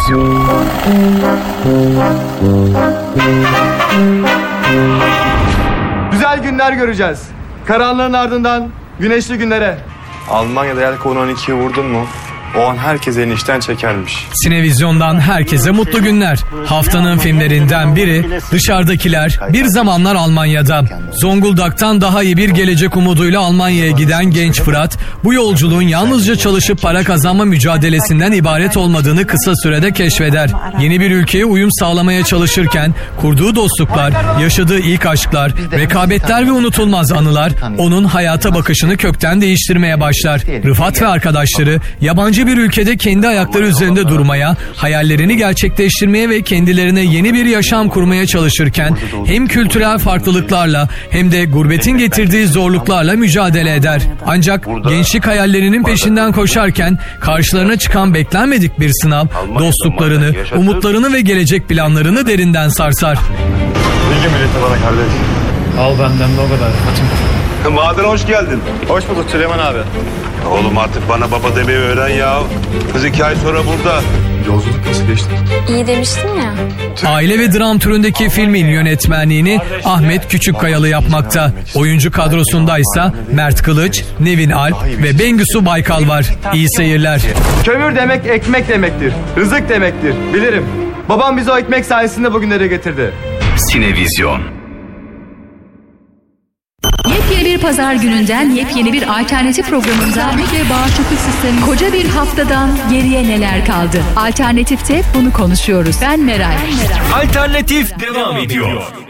Güzel günler göreceğiz. Karanlığın ardından güneşli günlere. Almanya'da Elko 12'yi vurdun mu? O an herkes elini işten çekermiş. Sinevizyon'dan herkese mutlu günler. Haftanın filmlerinden biri Dışarıdakiler, Bir Zamanlar Almanya'da. Zonguldak'tan daha iyi bir gelecek umuduyla Almanya'ya giden genç Fırat, bu yolculuğun yalnızca çalışıp para kazanma mücadelesinden ibaret olmadığını kısa sürede keşfeder. Yeni bir ülkeye uyum sağlamaya çalışırken kurduğu dostluklar, yaşadığı ilk aşklar, rekabetler ve unutulmaz anılar onun hayata bakışını kökten değiştirmeye başlar. Rıfat ve arkadaşları yabancı bir ülkede kendi ayakları üzerinde durmaya, hayallerini gerçekleştirmeye ve kendilerine yeni bir yaşam kurmaya çalışırken hem kültürel farklılıklarla hem de gurbetin getirdiği zorluklarla mücadele eder. Ancak gençlik hayallerinin peşinden koşarken karşılarına çıkan beklenmedik bir sınav, dostluklarını, umutlarını ve gelecek planlarını derinden sarsar. Bilgi milleti bana kardeş. Al benden de o kadar. Bahadır hoş geldin. Hoş bulduk Süleyman abi. Oğlum artık bana baba demeyi öğren ya. Kız 2 ay sonra burada. Yolculuk nasıl geçti? İyi demiştin ya. Aile ve dram türündeki filmin yönetmenliğini Ahmet Küçükkayalı yapmakta. Oyuncu kadrosundaysa Mert Kılıç, Nevin Alp ve Bengisu Baykal var. İyi seyirler. Kömür demek ekmek demektir. Rızık demektir. Bilirim. Babam bizi o ekmek sayesinde bugünlere getirdi. Sinevizyon. Yepyeni bir pazar gününden yepyeni bir alternatif programında ve bağışıklık sistemi koca bir haftadan geriye neler kaldı? Alternatifte bunu konuşuyoruz. Ben Meral. Alternatif devam ediyor.